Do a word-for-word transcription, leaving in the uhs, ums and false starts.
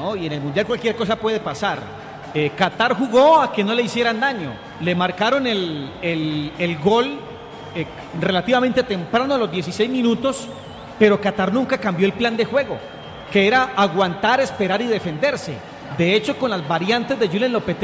¿no? Y en el Mundial cualquier cosa puede pasar. Eh, Qatar jugó a que no le hicieran daño. Le marcaron el, el, el gol eh, relativamente temprano, a los dieciséis minutos, pero Qatar nunca cambió el plan de juego, que era aguantar, esperar y defenderse. De hecho, con las variantes de Julen Lopetegui,